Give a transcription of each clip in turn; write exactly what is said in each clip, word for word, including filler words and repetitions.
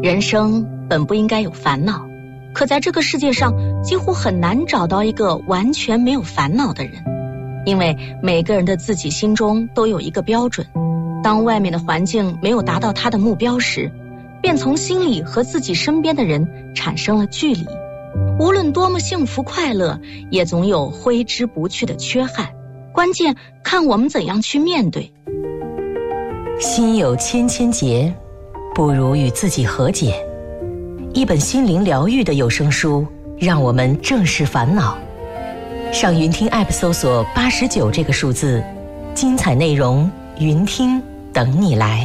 人生本不应该有烦恼，可在这个世界上几乎很难找到一个完全没有烦恼的人，因为每个人的自己心中都有一个标准，当外面的环境没有达到他的目标时，便从心里和自己身边的人产生了距离。无论多么幸福快乐，也总有挥之不去的缺憾，关键看我们怎样去面对。 心有千千结，不如与自己和解。一本心灵疗愈的有声书，让我们正视烦恼。上云听 App 搜索八十九这个数字，精彩内容云听等你来。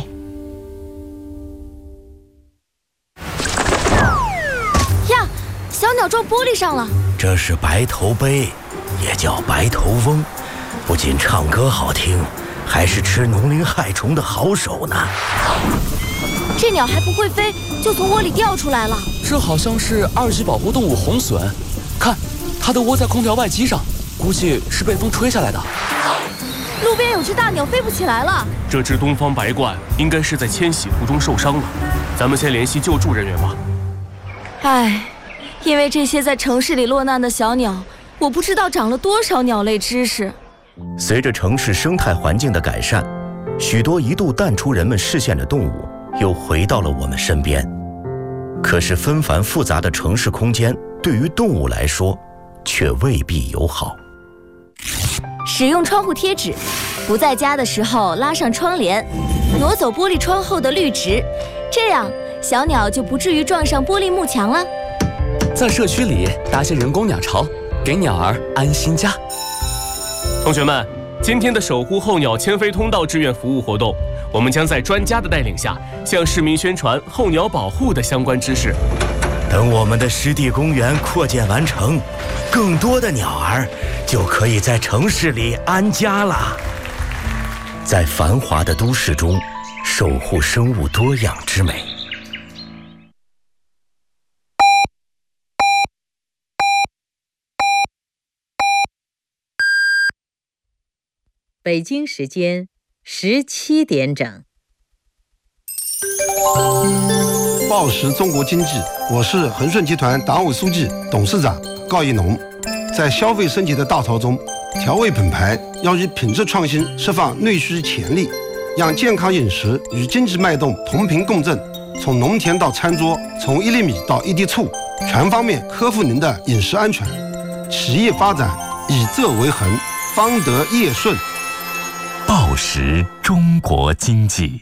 呀，小鸟撞玻璃上了。 这是白头鹎，也叫白头翁，不仅唱歌好听，还是吃农林害虫的好手呢。 这鸟还不会飞，就从窝里掉出来了。 这好像是二级保护动物红隼，看，它都窝在空调外机上，估计是被风吹下来的。 路边有只大鸟飞不起来了。 这只东方白鹳应该是在迁徙途中受伤了，咱们先联系救助人员吧。 唉，因为这些在城市里落难的小鸟，我不知道长了多少鸟类知识。 随着城市生态环境的改善，许多一度淡出人们视线的动物又回到了我们身边。可是纷繁复杂的城市空间对于动物来说却未必友好。 使用窗户贴纸，不在家的时候拉上窗帘，挪走玻璃窗后的绿植，这样小鸟就不至于撞上玻璃幕墙了。 在社区里搭些人工鸟巢，给鸟儿安心家。 同学们，今天的守护候鸟迁飞通道志愿服务活动，我们将在专家的带领下，向市民宣传候鸟保护的相关知识。 等我们的湿地公园扩建完成，更多的鸟儿就可以在城市里安家了。在繁华的都市中，守护生物多样之美。 北京时间十七点整。 报时中国经济，我是恒顺集团党委书记、董事长高一农。在消费升级的大潮中，调味品牌要以品质创新释放内需潜力，让健康饮食与经济脉动同频共振，从农田到餐桌，从一粒米到一滴醋，全方面呵护您的饮食安全。企业发展以这为衡，方得业顺。 报时中国经济。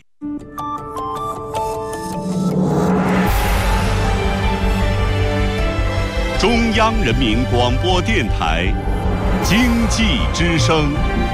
中央人民广播电台经济之声。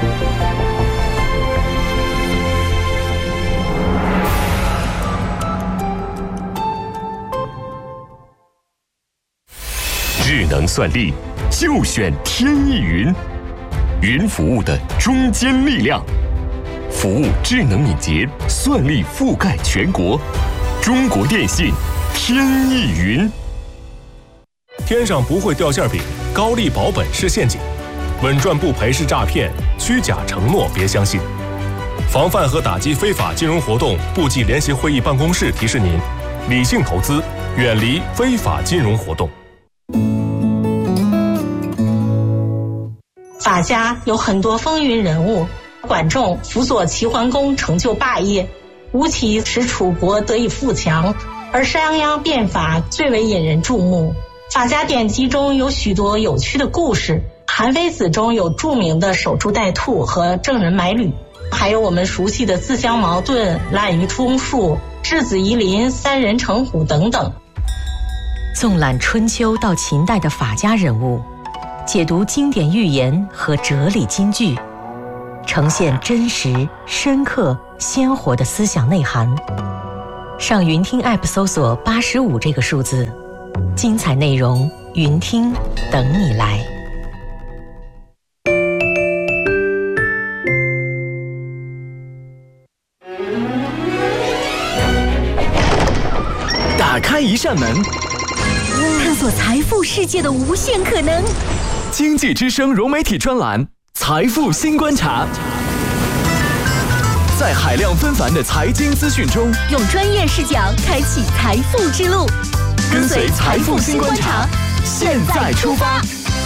智能算力就选天翼云，云服务的中坚力量，服务智能敏捷，算力覆盖全国。中国电信天翼云。 天上不会掉馅饼，高利保本是陷阱，稳赚不赔是诈骗，虚假承诺别相信。防范和打击非法金融活动部际联席会议办公室提示您：理性投资，远离非法金融活动。 法家有很多风云人物，管仲辅佐齐桓公成就霸业，吴起使楚国得以富强，而商鞅变法最为引人注目。法家典籍中有许多有趣的故事，韩非子中有著名的守株待兔和郑人买履，还有我们熟悉的自相矛盾、滥竽充数、质子夷陵、三人成虎等等。 纵览春秋到秦代的法家人物，解读经典寓言和哲理金句，呈现真实、深刻、鲜活的思想内涵。上云听 App 搜索八十五这个数字，精彩内容云听等你来。 打开一扇门， 探索财富世界的无限可能。 经济之声融媒体专栏《财富新观察》。 在海量纷繁的财经资讯中， 用专业视角开启财富之路， 跟随财富新观察，现在出发。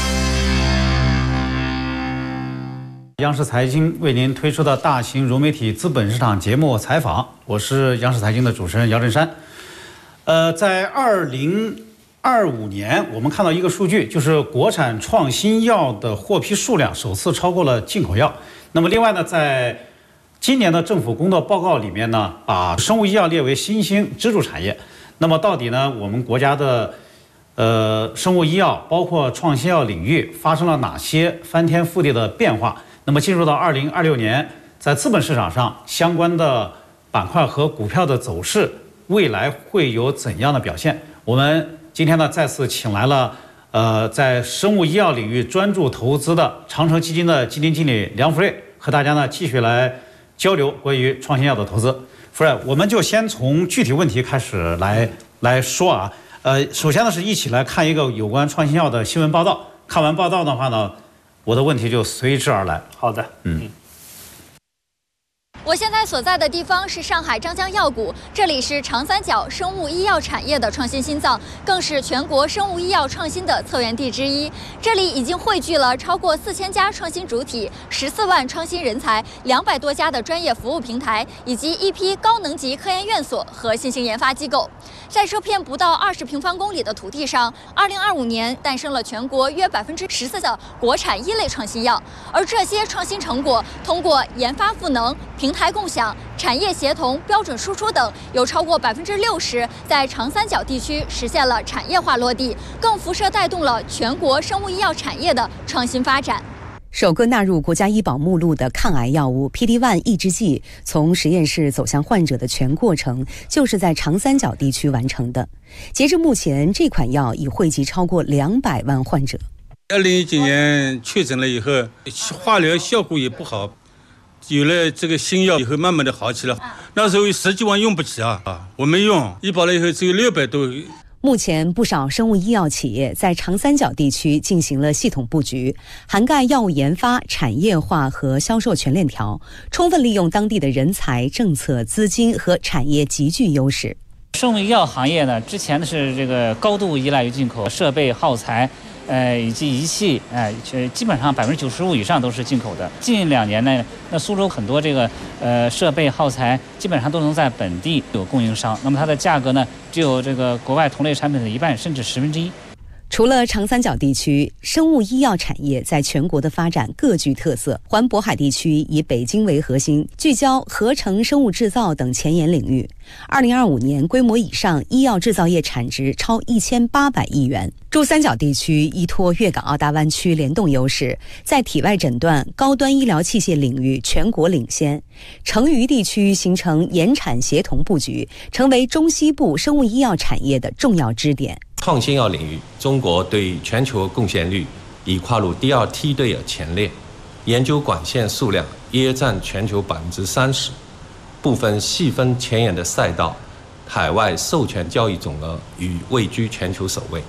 央视财经为您推出的大型融媒体资本市场节目采访，我是央视财经的主持人姚振山。呃，在二零二五年，我们看到一个数据，就是国产创新药的获批数量首次超过了进口药。那么，另外呢，在今年的政府工作报告里面呢，把生物医药列为新兴支柱产业。那么，到底呢，我们国家的呃生物医药包括创新药领域发生了哪些翻天覆地的变化？那么进入到二零二六年，在资本市场上相关的板块和股票的走势，未来会有怎样的表现？我们今天呢再次请来了呃在生物医药领域专注投资的长城基金的基金经理梁福瑞，和大家呢继续来交流关于创新药的投资。福瑞，我们就先从具体问题开始来来说啊。呃，首先呢是一起来看一个有关创新药的新闻报道。看完报道的话呢，我的问题就随之而来。 好的，嗯。 我现在所在的地方是上海张江药股，这里是长三角生物医药产业的创新心脏，更是全国生物医药创新的策源地之一。这里已经汇聚了超过四千家创新主体、十四万创新人才、两百多家的专业服务平台，以及一批高能级科研院所和新型研发机构。在这片不到二十平方公里的土地上，二零二五年诞生了全国约百分之十四的国产一类创新药，而这些创新成果通过研发赋能、平台共享、产业协同、标准输出等，有超过百分之六十在长三角地区实现了产业化落地，更辐射带动了全国生物医药产业的创新发展。 首个纳入国家医保目录的抗癌药物 P D 一 抑制剂，从实验室走向患者的全过程，就是在长三角地区完成的。截至目前，这款药已惠及超过两百万患者。 二零一九年确诊了以后，化疗效果也不好。有了这个新药以后，慢慢的好起来。那时候十几万用不起啊，啊，我没用，医保了以后只有六百多。 目前，不少生物医药企业在长三角地区进行了系统布局，涵盖药物研发、产业化和销售全链条，充分利用当地的人才、政策、资金和产业极具优势。 生物医药行业呢，之前呢是这个高度依赖于进口设备、耗材。呃，以及仪器，哎、呃，基本上百分之九十五以上都是进口的。近两年呢，那苏州很多这个呃设备耗材基本上都能在本地有供应商，那么它的价格呢，只有这个国外同类产品的一半甚至十分之一。 除了长三角地区，生物医药产业在全国的发展各具特色。环渤海地区以北京为核心，聚焦合成生物制造等前沿领域。二零二五年规模以上医药制造业产值超一千八百亿元。珠三角地区依托粤港澳大湾区联动优势，在体外诊断、高端医疗器械领域全国领先。成渝地区形成研产协同布局，成为中西部生物医药产业的重要支点。 创新药领域，中国对全球贡献率已跨入第二梯队的前列，研究管线数量约占全球百分之三十，部分细分前沿的赛道，海外授权交易总额已位居全球首位。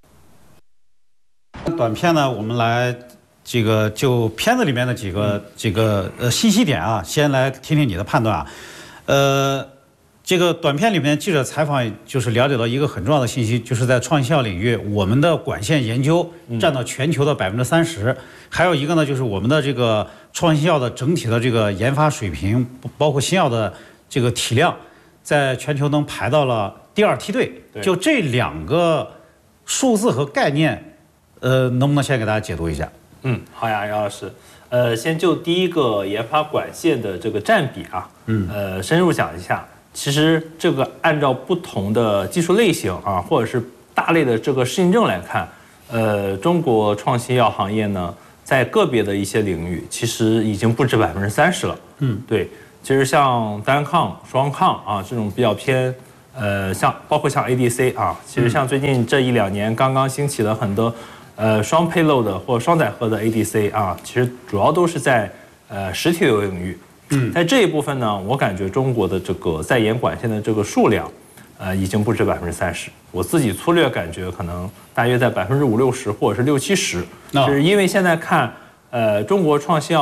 短片呢，我们来这个就片子里面的几个这个呃信息点啊，先来听听你的判断啊，呃。这个短片里面，记者采访就是了解到一个很重要的信息，就是在创新药领域，我们的管线研究占到全球的百分之三十。还有一个呢，就是我们的这个创新药的整体的这个研发水平，包括新药的这个体量，在全球能排到了第二梯队。就这两个数字和概念，呃，能不能先给大家解读一下？ 嗯，好呀，姚老师。呃，先就第一个研发管线的这个占比啊，嗯，呃，深入讲一下。其实这个按照不同的技术类型啊，或者是大类的这个适应症来看，呃，中国创新药行业呢，在个别的一些领域，其实已经不止百分之三十了。嗯，对，其实像单抗、双抗啊这种比较偏，呃，像包括像 A D C 啊，其实像最近这一两年刚刚兴起的很多，呃，双 payload 或双载荷的 A D C 啊，其实主要都是在呃实体领域。嗯，在这一部分呢，我感觉中国的这个在研管线的这个数量，呃，已经不止百分之三十。我自己粗略感觉，可能大约在百分之五六十或者是六七十。是因为现在看，呃，中国创新药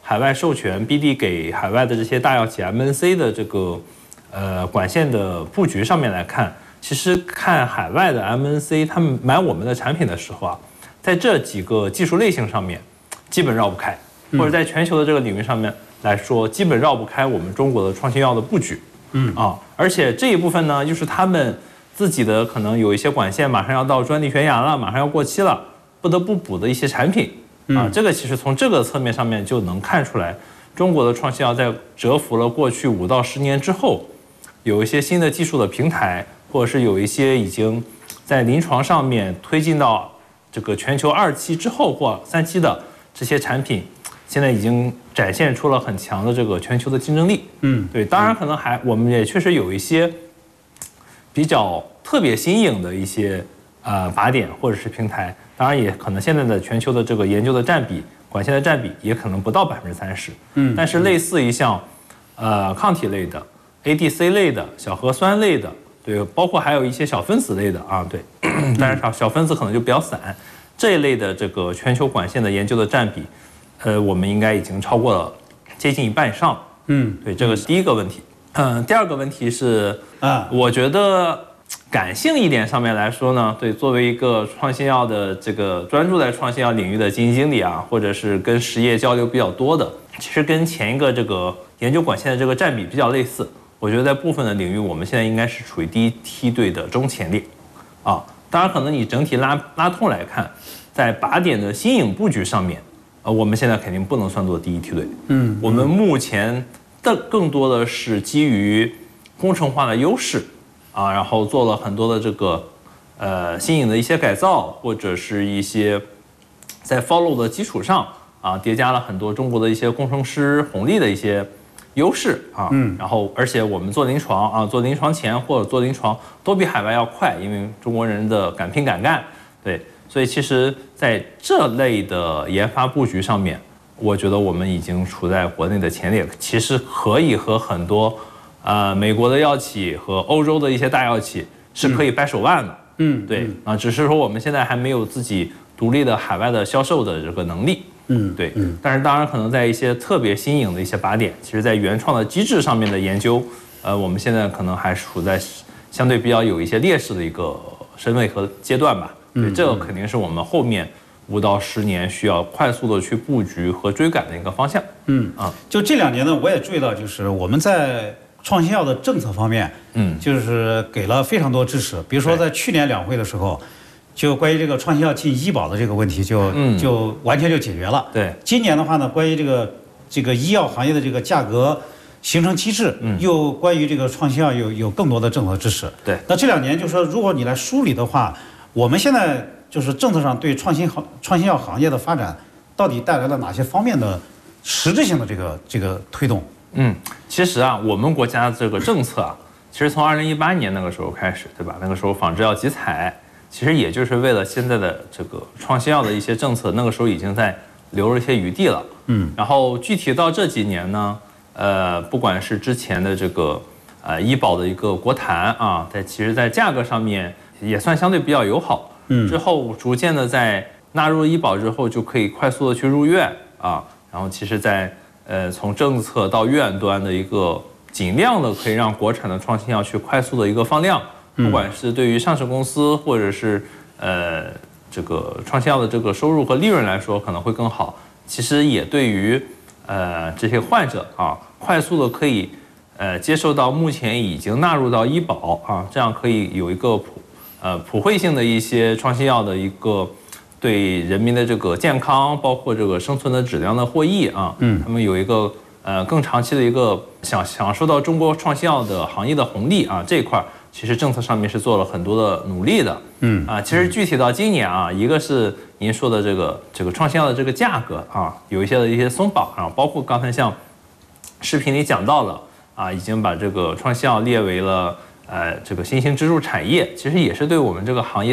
海外授权 B D 给海外的这些大药企 M N C 的这个呃管线的布局上面来看，其实看海外的 M N C 他们买我们的产品的时候啊，在这几个技术类型上面基本绕不开，或者在全球的这个领域上面来说，基本绕不开我们中国的创新药的布局。嗯啊，而且这一部分呢，就是他们自己的可能有一些管线马上要到专利悬崖了，马上要过期了，不得不补的一些产品。啊，这个其实从这个侧面上面就能看出来，中国的创新药在蛰伏了过去五到十年之后，有一些新的技术的平台，或者是有一些已经在临床上面推进到这个全球二期之后或三期的这些产品，现在已经展现出了很强的这个全球的竞争力。嗯，对，当然可能还我们也确实有一些比较特别新颖的一些呃靶点或者是平台。当然也可能现在的全球的这个研究的占比，管线的占比也可能不到百分之三十。嗯，但是类似于像，呃，抗体类的、A D C 类的、小核酸类的，对，包括还有一些小分子类的啊，对，但是小小分子可能就比较散，这一类的这个全球管线的研究的占比，呃，我们应该已经超过了接近一半以上。嗯，对，这个是第一个问题。嗯，第二个问题是啊，我觉得。感性一点上面来说呢，对，作为一个创新药的这个专注在创新药领域的基金经理啊，或者是跟实业交流比较多的，其实跟前一个这个研究管线的这个占比比较类似。我觉得在部分的领域，我们现在应该是处于第一梯队的中前列，啊，当然可能你整体拉拉通来看，在靶点的新颖布局上面，呃，我们现在肯定不能算作第一梯队。嗯，我们目前的更多的是基于工程化的优势。啊，然后做了很多的这个，呃，新颖的一些改造，或者是一些在 follow 的基础上啊，叠加了很多中国的一些工程师红利的一些优势啊。嗯。然后，而且我们做临床啊，做临床前或者做临床都比海外要快，因为中国人的敢拼敢干，对，所以其实在这类的研发布局上面，我觉得我们已经处在国内的前列，其实可以和很多。呃，美国的药企和欧洲的一些大药企是可以掰手腕的，嗯，对啊，只是说我们现在还没有自己独立的海外的销售的这个能力，嗯，对，嗯，但是当然可能在一些特别新颖的一些靶点，其实在原创的机制上面的研究，呃，我们现在可能还处在相对比较有一些劣势的一个身位和阶段吧，对，这个肯定是我们后面五到十年需要快速的去布局和追赶的一个方向，嗯啊， 就这两年呢，我也注意到，就是我们在创新药的政策方面，嗯，就是给了非常多支持。比如说在去年两会的时候，就关于这个创新药进医保的这个问题就，就就完全就解决了。对，今年的话呢，关于这个这个医药行业的这个价格形成机制，嗯，又关于这个创新药有有更多的政策支持。对，那这两年就是说，如果你来梳理的话，我们现在就是政策上对创新行创新药行业的发展，到底带来了哪些方面的实质性的这个这个推动？ 嗯，其实啊，我们国家的这个政策啊，其实从二零一八年那个时候开始，对吧？那个时候仿制药集采，其实也就是为了现在的这个创新药的一些政策，那个时候已经在留了一些余地了。嗯，然后具体到这几年呢，呃，不管是之前的这个呃医保的一个国谈啊，在其实在价格上面也算相对比较友好。嗯，之后逐渐的在纳入医保之后，就可以快速的去入院啊，然后其实在呃，从政策到院端的一个尽量的可以让国产的创新药去快速的一个放量，不管是对于上市公司或者是呃这个创新药的这个收入和利润来说可能会更好。其实也对于呃这些患者啊，快速的可以呃接受到目前已经纳入到医保啊，这样可以有一个普呃普惠性的一些创新药的一个。对人民的这个健康，包括这个生存的质量的获益啊，嗯，他们有一个呃更长期的一个享享受到中国创新药的行业的红利啊，这一块其实政策上面是做了很多的努力的，嗯啊，其实具体到今年啊，一个是您说的这个这个创新药的这个价格啊，有一些的一些松绑啊，包括刚才像视频里讲到了啊，已经把这个创新药列为了呃这个新兴支柱产业，其实也是对我们这个行业。